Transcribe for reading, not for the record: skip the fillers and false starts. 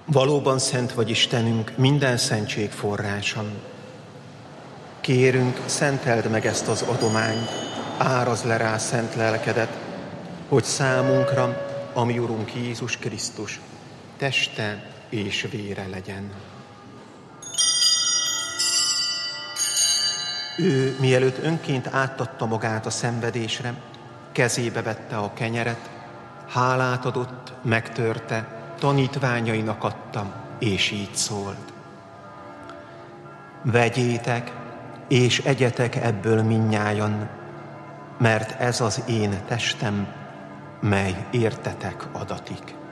Valóban szent vagy Istenünk, minden szentség forrása. Kérünk, szenteld meg ezt az adományt, árazd le rá szent lelkedet, hogy számunkra, a mi Urunk Jézus Krisztus, teste és vére legyen. Ő, mielőtt önként átadta magát a szenvedésre, kezébe vette a kenyeret, hálát adott, megtörte, tanítványainak adta, és így szólt. Vegyétek, és egyetek ebből mindnyájan, mert ez az én testem, mely értetek adatik.